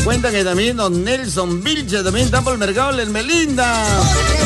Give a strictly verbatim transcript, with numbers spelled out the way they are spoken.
cuenta que también don Nelson Vilche también está por el mercado de Melinda.